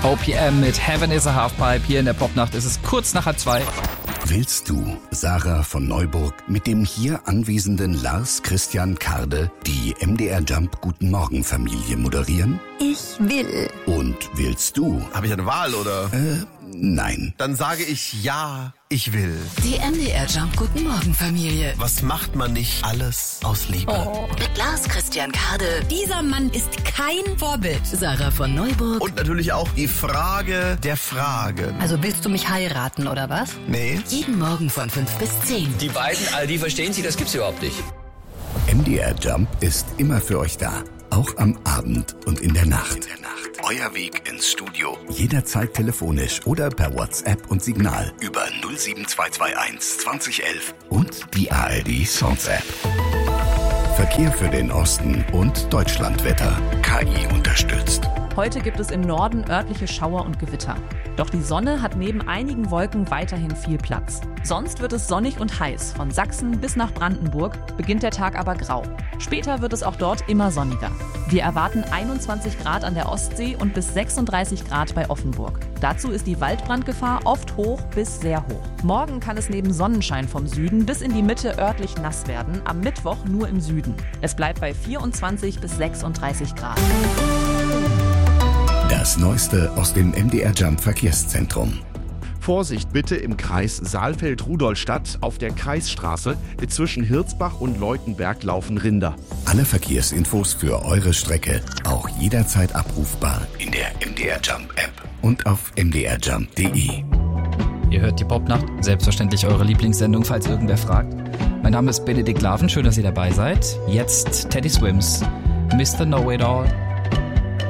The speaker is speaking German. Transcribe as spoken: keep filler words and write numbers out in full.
O P M mit Heaven is a Halfpipe. Hier in der Popnacht ist es kurz nach halb zwei. Willst du, Sarah von Neuburg, mit dem hier anwesenden Lars Christian Karde die M D R Jump Guten Morgen Familie moderieren? Ich will. Und willst du? Habe ich eine Wahl, oder? Äh, nein. Dann sage ich ja, ich will. Die M D R Jump Guten Morgen Familie. Was macht man nicht alles aus Liebe? Oh. Mit Lars Christian Karde. Dieser Mann ist kein Vorbild. Sarah von Neuburg. Und natürlich auch die Frage der Fragen. Also willst du mich heiraten, oder was? Nee. Jeden Morgen von fünf bis zehn. Die beiden, all die verstehen Sie, das gibt's überhaupt nicht. M D R Jump ist immer für euch da. Auch am Abend und in der Nacht. In der Nacht. Euer Weg ins Studio. Jederzeit telefonisch oder per WhatsApp und Signal über null sieben zwei zwei eins zwanzig elf und die A R D Songs App. Verkehr für den Osten und Deutschlandwetter. K I unterstützt. Heute gibt es im Norden örtliche Schauer und Gewitter. Doch die Sonne hat neben einigen Wolken weiterhin viel Platz. Sonst wird es sonnig und heiß. Von Sachsen bis nach Brandenburg beginnt der Tag aber grau. Später wird es auch dort immer sonniger. Wir erwarten einundzwanzig Grad an der Ostsee und bis sechsunddreißig Grad bei Offenburg. Dazu ist die Waldbrandgefahr oft hoch bis sehr hoch. Morgen kann es neben Sonnenschein vom Süden bis in die Mitte örtlich nass werden, am Mittwoch nur im Süden. Es bleibt bei vierundzwanzig bis sechsunddreißig Grad. Das Neueste aus dem M D R Jump Verkehrszentrum. Vorsicht bitte im Kreis Saalfeld-Rudolstadt auf der Kreisstraße. Zwischen Hirzbach und Leutenberg laufen Rinder. Alle Verkehrsinfos für eure Strecke auch jederzeit abrufbar in der M D R Jump App und auf m d r jump punkt d e. Ihr hört die Popnacht, selbstverständlich eure Lieblingssendung, falls irgendwer fragt. Mein Name ist Benedikt Laven, schön, dass ihr dabei seid. Jetzt Teddy Swims, Mister Know-It-All.